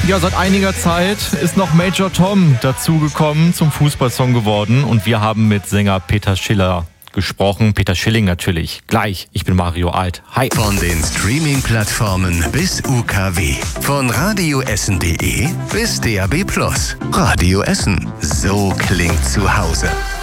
Ja, seit einiger Zeit ist noch Major Tom dazugekommen, zum Fußballsong geworden. Und wir haben mit Sänger Peter Schiller gesprochen. Peter Schilling natürlich. Gleich. Ich bin Mario Alt. Hi. Von den Streaming-Plattformen bis UKW. Von radioessen.de bis DAB+. Radio Essen. So klingt zu Hause.